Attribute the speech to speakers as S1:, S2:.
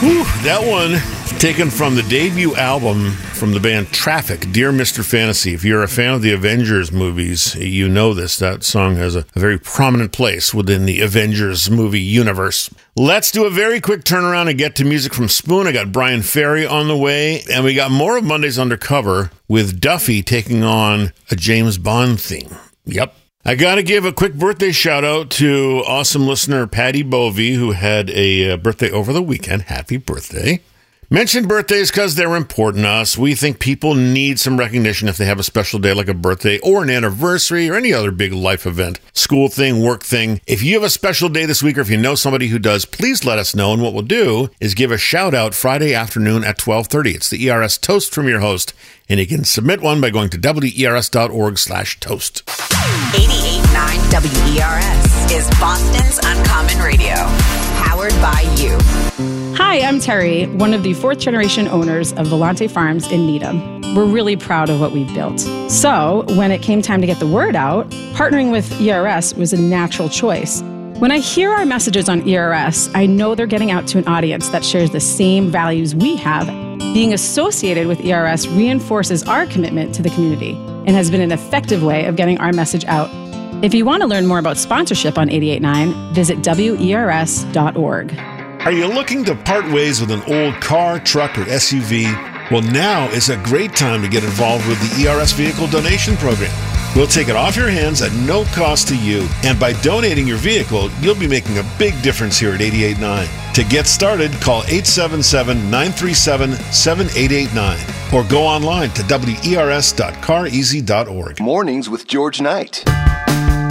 S1: Whew, that one taken from the debut album from the band Traffic, Dear Mr. Fantasy. If you're a fan of the Avengers movies, you know this. That song has a very prominent place within the Avengers movie universe. Let's do a very quick turnaround and get to music from Spoon. I got Brian Ferry on the way, and we got more of Monday's Undercover with Duffy taking on a James Bond theme. Yep. I got to give a quick birthday shout out to awesome listener Patty Bovey, who had a birthday over the weekend. Happy birthday. Mention birthdays because they're important to us. We think people need some recognition if they have a special day like a birthday or an anniversary or any other big life event, school thing, work thing. If you have a special day this week or if you know somebody who does, please let us know. And what we'll do is give a shout out Friday afternoon at 12:30. It's the ERS Toast from your host. And you can submit one by going to wers.org/toast.
S2: 88.9 WERS is Boston's Uncommon Radio, powered by you.
S3: Hi, I'm Terry, one of the fourth-generation owners of Volante Farms in Needham. We're really proud of what we've built. So, when it came time to get the word out, partnering with ERS was a natural choice. When I hear our messages on ERS, I know they're getting out to an audience that shares the same values we have. Being associated with ERS reinforces our commitment to the community and has been an effective way of getting our message out. If you want to learn more about sponsorship on 88.9, visit wers.org.
S1: Are you looking to part ways with an old car, truck, or SUV? Well, now is a great time to get involved with the ERS Vehicle Donation Program. We'll take it off your hands at no cost to you. And by donating your vehicle, you'll be making a big difference here at 88.9. To get started, call 877-937-7889 or go online to wers.careasy.org.
S4: Mornings with George Knight.